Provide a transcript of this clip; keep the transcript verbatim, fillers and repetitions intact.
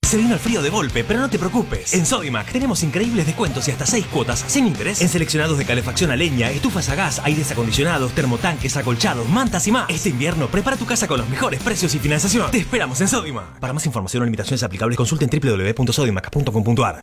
Se vino el frío de golpe, pero no te preocupes. En Sodimac tenemos increíbles descuentos y hasta seis cuotas sin interés en seleccionados de calefacción a leña, estufas a gas, aires acondicionados, termotanques, acolchados, mantas y más. Este invierno prepara tu casa con los mejores precios y financiación. Te esperamos en Sodimac. Para más información o limitaciones aplicables, consulten doble u doble u doble u punto sodimac punto com punto a r.